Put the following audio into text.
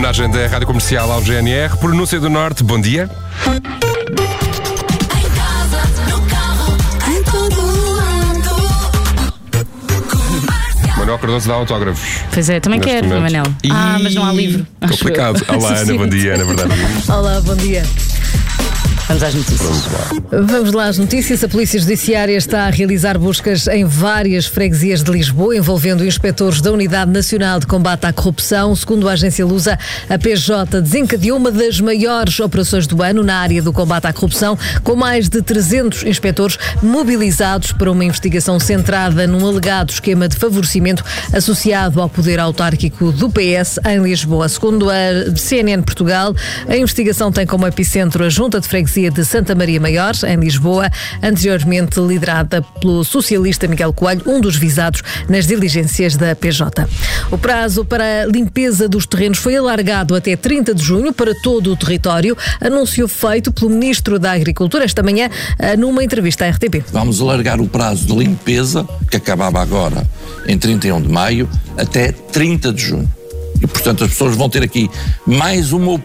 homenagem da Rádio Comercial ao GNR. Pronúncia do Norte, bom dia. Manuel Cardoso dá autógrafos. Pois é, também quero, Manel. Mas não há livro. Complicado. Olá, Ana, bom dia, Ana, verdade. Olá, bom dia. Vamos às notícias. Vamos lá às notícias. A Polícia Judiciária está a realizar buscas em várias freguesias de Lisboa, envolvendo inspectores da Unidade Nacional de Combate à Corrupção. Segundo a agência Lusa, a PJ desencadeou uma das maiores operações do ano na área do combate à corrupção, com mais de 300 inspectores mobilizados para uma investigação centrada num alegado esquema de favorecimento associado ao poder autárquico do PS em Lisboa. Segundo a CNN Portugal, a investigação tem como epicentro a Junta de Freguesia de Santa Maria Maior, em Lisboa, anteriormente liderada pelo socialista Miguel Coelho, um dos visados nas diligências da PJ. O prazo para a limpeza dos terrenos foi alargado até 30 de junho para todo o território, anúncio feito pelo Ministro da Agricultura esta manhã numa entrevista à RTP. Vamos alargar o prazo de limpeza, que acabava agora em 31 de maio, até 30 de junho. E, portanto, as pessoas vão ter aqui mais uma oportunidade